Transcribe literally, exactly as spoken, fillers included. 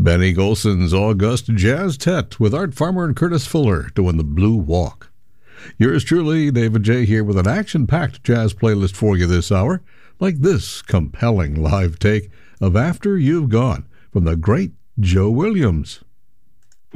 Benny Golson's August Jazz Tet with Art Farmer and Curtis Fuller doing the Blue Walk. Yours truly, David J. here with an action-packed jazz playlist for you this hour, like this compelling live take of After You've Gone from the great Joe Williams.